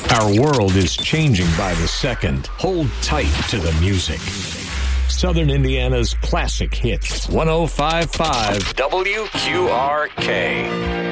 Our world is changing by the second. Hold tight to the music. Southern Indiana's classic hits. 105.5 WQRK.